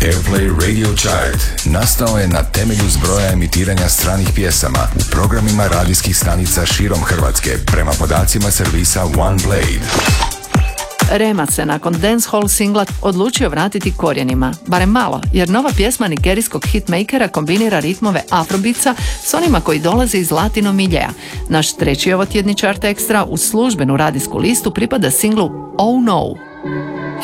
Airplay Radio Chart nastao je na temelju zbroja emitiranja stranih pjesama u programima radijskih stanica širom Hrvatske prema podacima servisa OnePlay. Rema se nakon dancehall singla odlučio vratiti korijenima, barem malo, jer nova pjesma nigerijskog hitmakera kombinira ritmove afrobica s onima koji dolaze iz latino miljeja. Naš treći ovotjedni chart ekstra uz službenu radijsku listu pripada singlu Oh No.